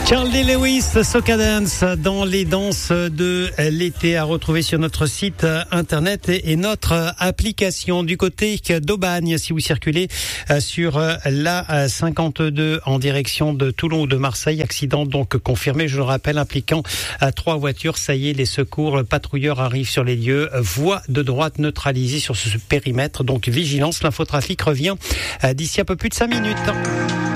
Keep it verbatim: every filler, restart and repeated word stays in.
Charles D. Lewis, Soca Dance, dans les danses de l'été, à retrouver sur notre site internet et notre application. Du côté d'Aubagne, si vous circulez sur la cinquante-deux en direction de Toulon ou de Marseille, accident donc confirmé, je le rappelle, impliquant trois voitures. Ça y est, les secours patrouilleurs arrivent sur les lieux. Voie de droite neutralisée sur ce périmètre, donc vigilance. L'infotrafic revient d'ici un peu plus de cinq minutes.